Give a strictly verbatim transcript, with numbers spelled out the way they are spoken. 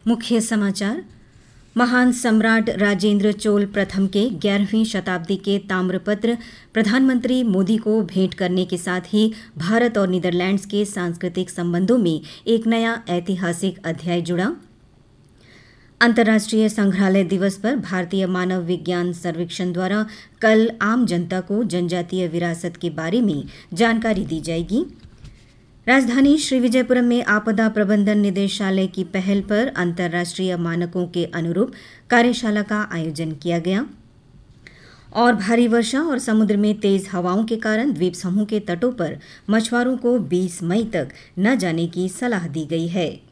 मुख्य समाचार। महान सम्राट राजेंद्र चोल प्रथम के ग्यारहवीं शताब्दी के ताम्रपत्र प्रधानमंत्री मोदी को भेंट करने के साथ ही भारत और नीदरलैंड्स के सांस्कृतिक संबंधों में एक नया ऐतिहासिक अध्याय जुड़ा। अंतर्राष्ट्रीय संग्रहालय दिवस पर भारतीय मानव विज्ञान सर्वेक्षण द्वारा कल आम जनता को जनजातीय विरासत के बारे में जानकारी दी जाएगी। राजधानी श्रीविजयपुरम में आपदा प्रबंधन निदेशालय की पहल पर अंतर्राष्ट्रीय मानकों के अनुरूप कार्यशाला का आयोजन किया गया। और भारी वर्षा और समुद्र में तेज हवाओं के कारण द्वीप समूह के तटों पर मछुआरों को बीस मई तक न जाने की सलाह दी गई है।